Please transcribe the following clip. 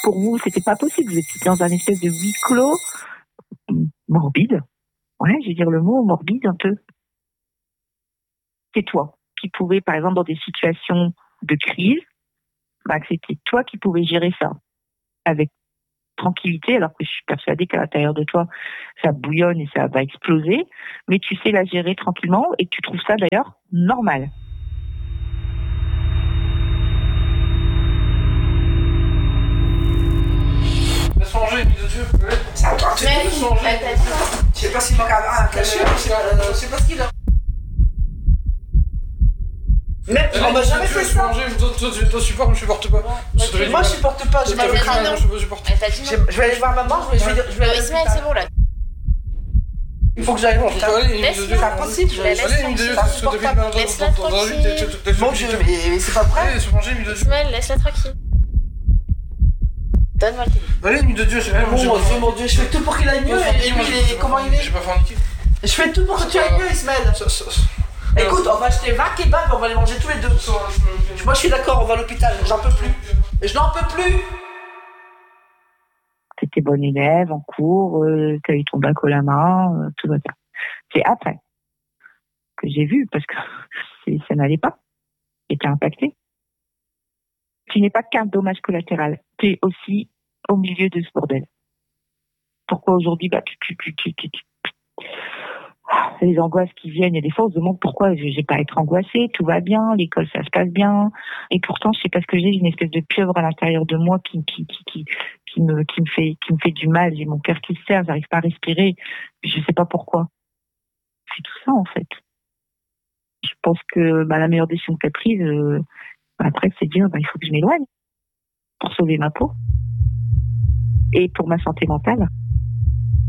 pour vous, c'était pas possible. Vous étiez dans un espèce de huis clos morbide. Ouais, je vais dire le mot morbide un peu. C'est toi qui pouvais, par exemple, dans des situations de crise, que c'était toi qui pouvais gérer ça avec tranquillité, alors que je suis persuadée qu'à l'intérieur de toi, ça bouillonne et ça va exploser, mais tu sais la gérer tranquillement et tu trouves ça d'ailleurs normal. Laisse manger, mis de Dieu. C'est à toi, tu laisses manger. Je sais pas s'il manque un cachet, je sais pas ce qu'il a. Mais on m'a jamais fait ça. Toi, supporte, moi je supporte pas. Moi je supporte pas, j'ai mal au crâne. Je supporte. Je vais aller voir maman, je vais aller. Ismaël, c'est bon là. Il faut que j'aille manger. Laisse-le. C'est impossible, je vais Laisse-la tranquille. Mon Dieu, mais c'est pas vrai. Laisse manger, mis de Dieu. Ismaël, laisse-la tranquille. Donne-moi le téléphone. Allez, mis de Dieu, j'ai rien mangé. Mon Dieu, je fais tout pour qu'il aille mieux. Et lui, comment il est? J'ai pas forniqué. Je fais tout pour que tu ailles mieux, Ismaël. Écoute, on va acheter 20 kebabs, on va les manger tous les deux. Moi je suis d'accord, on va à l'hôpital, j'en peux plus. Je n'en peux plus. T'étais bonne élève en cours, t'as eu ton bac au la main, tout va bien. C'est après que j'ai vu, parce que ça n'allait pas. Et t'es impacté. Tu n'es pas qu'un dommage collatéral, t'es aussi au milieu de ce bordel. Pourquoi aujourd'hui, les angoisses qui viennent, et des fois on se demande pourquoi j'ai pas à être angoissée, tout va bien, l'école ça se passe bien, et pourtant je sais pas ce que j'ai, une espèce de pieuvre à l'intérieur de moi qui me fait du mal, j'ai mon cœur qui se serre, j'arrive pas à respirer, je sais pas pourquoi. C'est tout ça en fait. Je pense que la meilleure décision que t'as prise, après c'est de dire il faut que je m'éloigne pour sauver ma peau et pour ma santé mentale.